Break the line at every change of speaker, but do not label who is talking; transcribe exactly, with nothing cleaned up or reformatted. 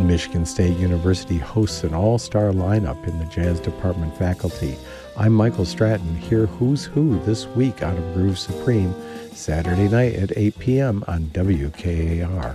Michigan State University hosts an all-star lineup in the jazz department faculty. I'm Michael Stratton. Hear Who's Who this week out of Groove Supreme, Saturday night at eight p.m. on W K A R.